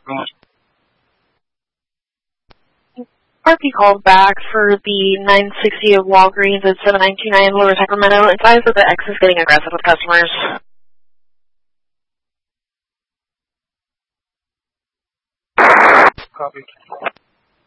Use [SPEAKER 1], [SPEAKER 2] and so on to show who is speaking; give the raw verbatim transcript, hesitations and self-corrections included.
[SPEAKER 1] Parky called back for the nine sixty of Walgreens at seven nine two nine Lower Sacramento. Advised that the X is getting aggressive with customers.
[SPEAKER 2] Copy.